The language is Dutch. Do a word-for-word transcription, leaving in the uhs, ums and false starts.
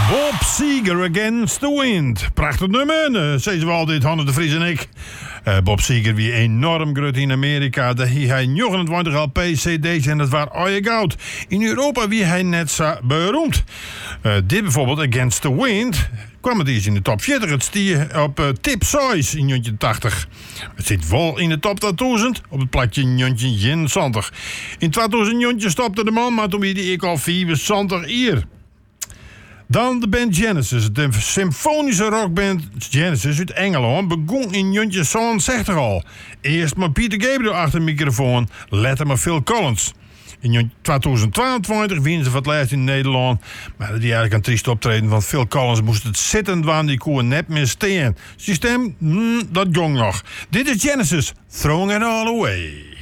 Bob Seger Against the Wind. Prachtig nummer, uh, zeggen we altijd, Hanne de Vries en ik. Uh, Bob Seger wie enorm groot in Amerika. Daar hij hij negenentwintig L P C D's en dat was ooie goud. In Europa wie hij net zo beroemd. Uh, dit bijvoorbeeld, Against the Wind, kwam het eerst in de top veertig. Het stier op uh, Tip Soys in negentien tachtig. Het zit wel in de top tweeduizend op het platje negentien eenentwintig. In tweeduizend negen stopte de man, maar toen weer die ik al vierentwintig hier. Dan de band Genesis. De symfonische rockband Genesis uit Engeland begon in negentien zevenenzestig al. Eerst maar Peter Gabriel achter de microfoon, later maar Phil Collins. In tweeduizend tweeëntwintig winnen ze voor het laatst in Nederland. Maar dat is eigenlijk een triest optreden van Phil Collins. Moest het zittend waan, die koe net meer steen. Systeem, mm, dat gong nog. Dit is Genesis, Throwing It All Away.